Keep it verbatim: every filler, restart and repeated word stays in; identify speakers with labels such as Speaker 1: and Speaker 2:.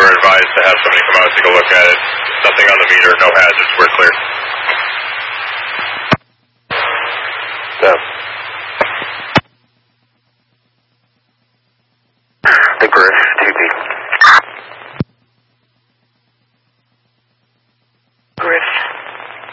Speaker 1: were advised to have somebody come out and take a look at it. Nothing on the meter, no hazards, we're clear.
Speaker 2: Yeah. Big Bird.